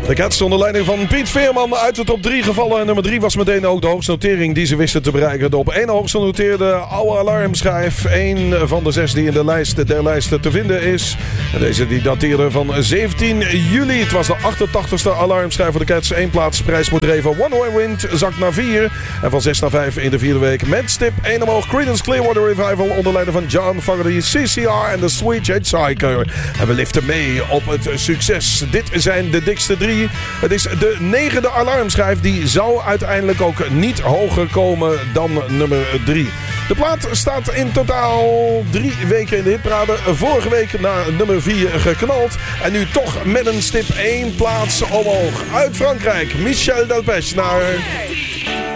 De Cats onder leiding van Piet Veerman uit de top 3 gevallen. En nummer 3 was meteen ook de hoogste notering die ze wisten te bereiken. De op 1 hoogste genoteerde oude alarmschijf. 1 van de 6 die in de lijst der lijsten te vinden is. En deze die dateerde van 17 juli. Het was de 88ste alarmschijf voor de Cats. 1 plaats prijs moet dreven. One Way Wind zakt naar 4. En van 6 naar 5 in de 4e week. Met stip 1 omhoog. Creedence Clearwater Revival onder leiding van John Fogerty, CCR en The Sweet Hitchhiker. En we liften mee op het succes. Dit zijn de dikste 3. Het is de 9e alarmschijf. Die zou uiteindelijk ook niet hoger komen dan nummer 3. De plaat staat in totaal 3 weken in de hitparade. Vorige week naar nummer 4 geknald. En nu toch met een stip 1 plaats omhoog. Uit Frankrijk, Michel Delpech naar...